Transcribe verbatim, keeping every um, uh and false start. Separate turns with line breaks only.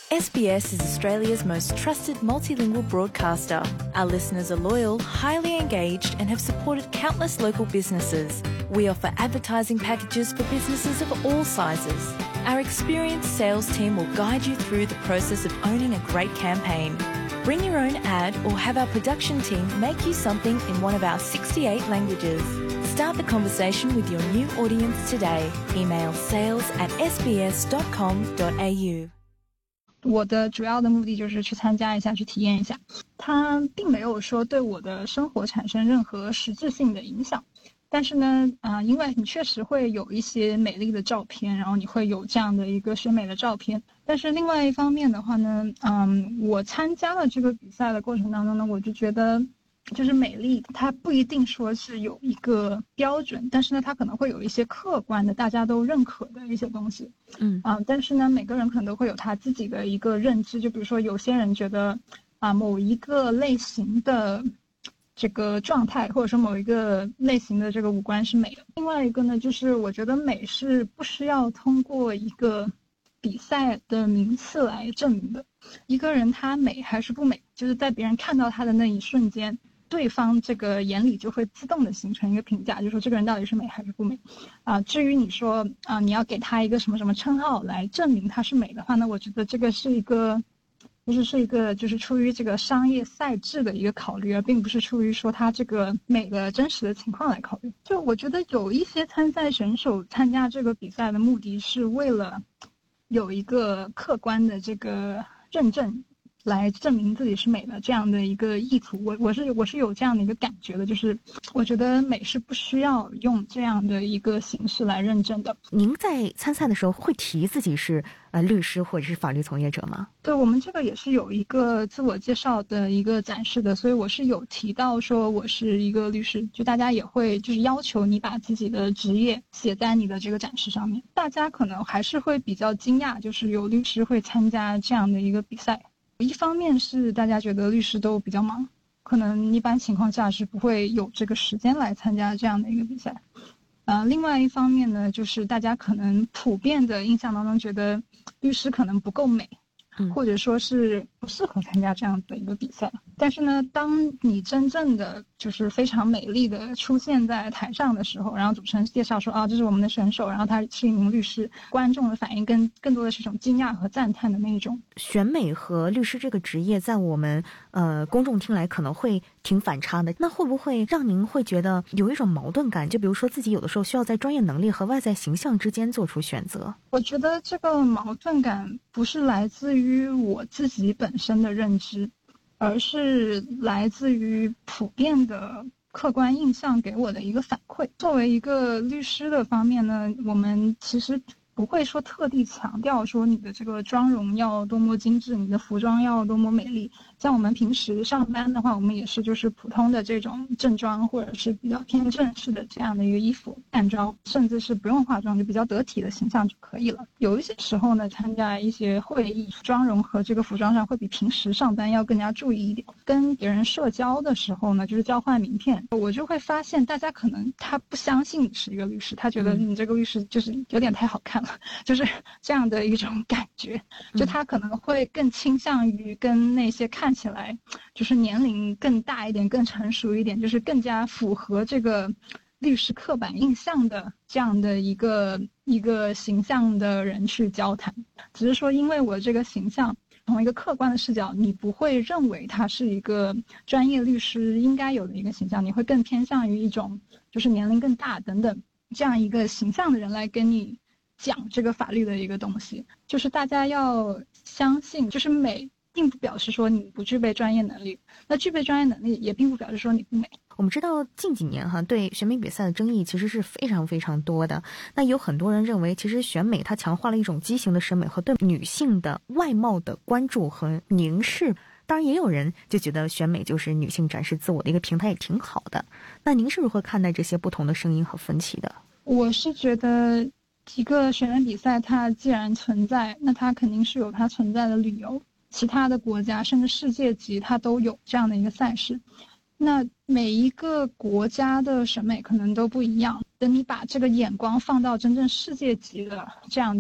S B S is Australia's most trusted multilingual broadcaster. Our listeners are loyal, highly engaged, and have supported countless local businesses. We offer advertising packages for businesses of all sizes. Our experienced sales team will guide you through the process of owning a great campaign. Bring your own ad or have our production team make you something in one of our sixty-eight languages. Start the conversation with your new audience today. Email sales at s b s dot com dot a u。
我的主要的目的就是去参加一下，去体验一下，它并没有说对我的生活产生任何实质性的影响。但是呢，啊、呃，因为你确实会有一些美丽的照片，然后你会有这样的一个选美的照片。但是另外一方面的话呢，嗯，我参加了这个比赛的过程当中呢，我就觉得，就是美丽，它不一定说是有一个标准，但是呢，它可能会有一些客观的，大家都认可的一些东西。
嗯
啊、呃，但是呢，每个人可能都会有他自己的一个认知，就比如说有些人觉得啊、呃，某一个类型的这个状态，或者说某一个类型的这个五官是美的。另外一个呢，就是我觉得美是不需要通过一个比赛的名次来证明的。一个人他美还是不美，就是在别人看到他的那一瞬间，对方这个眼里就会自动的形成一个评价，就是说这个人到底是美还是不美。啊、呃，至于你说啊、呃，你要给他一个什么什么称号来证明他是美的话呢，我觉得这个是一个。就是是一个就是出于这个商业赛制的一个考虑，而并不是出于说他这个美的真实的情况来考虑。就我觉得有一些参赛选手参加这个比赛的目的是为了有一个客观的这个认证来证明自己是美的这样的一个意图。我我是我是有这样的一个感觉的，就是我觉得美是不需要用这样的一个形式来认证的。
您在参赛的时候会提自己是呃律师或者是法律从业者吗？
对，我们这个也是有一个自我介绍的一个展示的，所以我是有提到说我是一个律师，就大家也会就是要求你把自己的职业写在你的这个展示上面。大家可能还是会比较惊讶，就是有律师会参加这样的一个比赛。一方面是大家觉得律师都比较忙，可能一般情况下是不会有这个时间来参加这样的一个比赛。呃，另外一方面呢，就是大家可能普遍的印象当中觉得律师可能不够美，或者说是不适合参加这样的一个比赛。但是呢，当你真正的就是非常美丽的出现在台上的时候，然后主持人介绍说啊，这是我们的选手，然后他是一名律师，观众的反应跟更多的是一种惊讶和赞叹的那一种。
选美和律师这个职业在我们呃公众听来可能会挺反差的，那会不会让您会觉得有一种矛盾感？就比如说自己有的时候需要在专业能力和外在形象之间做出选择。
我觉得这个矛盾感不是来自于我自己本身的认知，而是来自于普遍的客观印象给我的一个反馈。作为一个律师的方面呢，我们其实不会说特地强调说你的这个妆容要多么精致，你的服装要多么美丽。像我们平时上班的话，我们也是就是普通的这种正装，或者是比较偏正式的这样的一个衣服淡妆，甚至是不用化妆就比较得体的形象就可以了。有一些时候呢，参加一些会议，妆容和这个服装上会比平时上班要更加注意一点。跟别人社交的时候呢，就是交换名片，我就会发现大家可能他不相信你是一个律师，他觉得你这个律师就是有点太好看了，就是这样的一种感觉。就他可能会更倾向于跟那些看起来就是年龄更大一点，更成熟一点，就是更加符合这个律师刻板印象的这样的一个一个形象的人去交谈。只是说因为我这个形象从一个客观的视角，你不会认为他是一个专业律师应该有的一个形象，你会更偏向于一种就是年龄更大等等这样一个形象的人来跟你讲这个法律的一个东西。就是大家要相信，就是美并不表示说你不具备专业能力，那具备专业能力也并不表示说你不美。
我们知道近几年哈对选美比赛的争议其实是非常非常多的，那有很多人认为其实选美它强化了一种畸形的审美和对女性的外貌的关注和凝视。当然也有人就觉得选美就是女性展示自我的一个平台，也挺好的。那您是如何看待这些不同的声音和分歧的？
我是觉得一个选美比赛它既然存在，那它肯定是有它存在的理由。其他的国家甚至世界级它都有这样的一个赛事，那每一个国家的审美可能都不一样，等你把这个眼光放到真正世界级的这样